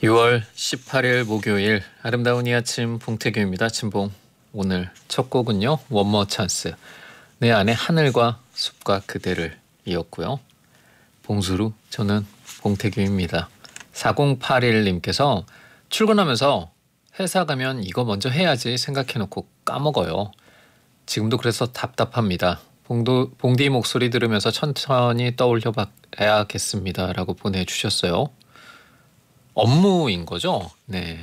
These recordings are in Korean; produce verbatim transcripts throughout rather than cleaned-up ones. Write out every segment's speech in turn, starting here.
유월 십팔일 목요일 아름다운 이 아침 봉태규입니다. 침봉 오늘 첫 곡은요. 원머 찬스 내 안에 하늘과 숲과 그대를 이었고요. 봉수루 저는 봉태규입니다. 사공팔일님께서 출근하면서 회사 가면 이거 먼저 해야지 생각해놓고 까먹어요. 지금도 그래서 답답합니다. 봉도, 봉디 목소리 들으면서 천천히 떠올려 봐야겠습니다 라고 보내주셨어요. 업무인 거죠? 네.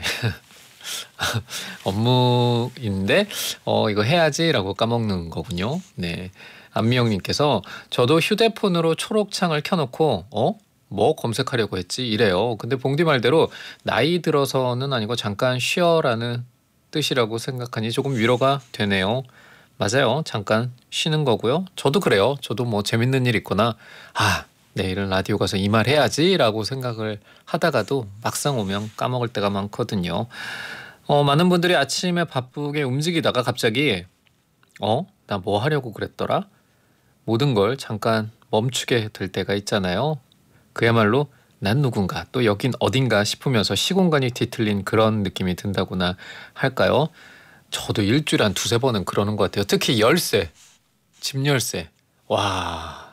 업무인데 어 이거 해야지 라고 까먹는 거군요. 네. 안미영님께서 저도 휴대폰으로 초록창을 켜놓고 어? 뭐 검색하려고 했지? 이래요. 근데 봉디 말대로 나이 들어서는 아니고 잠깐 쉬어라는 뜻이라고 생각하니 조금 위로가 되네요. 맞아요. 잠깐 쉬는 거고요. 저도 그래요. 저도 뭐 재밌는 일 있거나 아 내일은 라디오 가서 이 말 해야지 라고 생각을 하다가도 막상 오면 까먹을 때가 많거든요. 어, 많은 분들이 아침에 바쁘게 움직이다가 갑자기 어? 나 뭐 하려고 그랬더라? 모든 걸 잠깐 멈추게 될 때가 있잖아요. 그야말로 난 누군가 또 여긴 어딘가 싶으면서 시공간이 뒤틀린 그런 느낌이 든다거나 할까요? 저도 일주일에 한 두세 번은 그러는 것 같아요. 특히 열쇠, 집 열쇠. 와...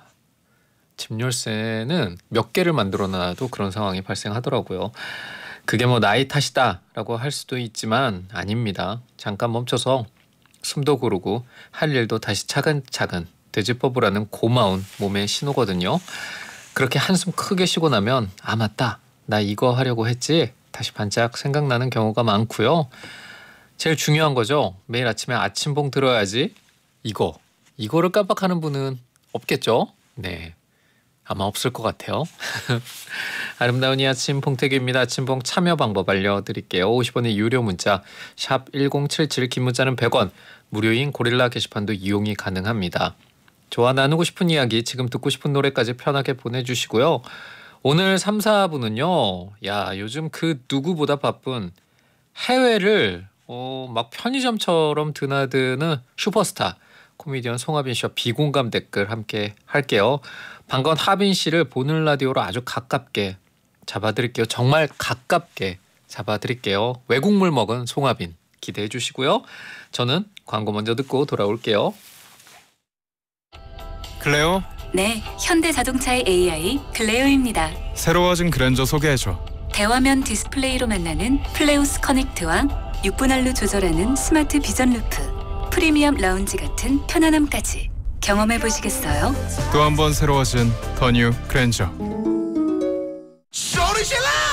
집 열쇠는 몇 개를 만들어 놔도 그런 상황이 발생하더라고요. 그게 뭐 나이 탓이다 라고 할 수도 있지만 아닙니다. 잠깐 멈춰서 숨도 고르고 할 일도 다시 차근차근 되짚어보라는 고마운 몸의 신호거든요. 그렇게 한숨 크게 쉬고 나면 아 맞다 나 이거 하려고 했지 다시 반짝 생각나는 경우가 많고요. 제일 중요한 거죠. 매일 아침에 아침봉 들어야지 이거 이거를 깜빡하는 분은 없겠죠. 네. 아마 없을 것 같아요. 아름다운 이 아침 봉태규입니다. 아침봉 참여 방법 알려드릴게요. 오십 원의 유료 문자 샵 일공칠칠 긴 문자는 백 원 무료인 고릴라 게시판도 이용이 가능합니다. 저와 나누고 싶은 이야기 지금 듣고 싶은 노래까지 편하게 보내주시고요. 오늘 삼, 사부는요. 야 요즘 그 누구보다 바쁜 해외를 어, 막 편의점처럼 드나드는 슈퍼스타 코미디언 송하빈 씨와 비공감 댓글 함께 할게요. 방금 하빈 씨를 보는 라디오로 아주 가깝게 잡아드릴게요. 정말 가깝게 잡아드릴게요. 외국물 먹은 송하빈 기대해 주시고요. 저는 광고 먼저 듣고 돌아올게요. 클레오? 네, 현대자동차의 에이아이 클레오입니다. 새로워진 그랜저 소개해줘. 대화면 디스플레이로 만나는 플레오스 커넥트와 육 분 할로 조절하는 스마트 비전 루프, 프리미엄 라운지 같은 편안함까지 경험해 보시겠어요? 또 한 번 새로워진 더 뉴 그랜저. 소리 질러!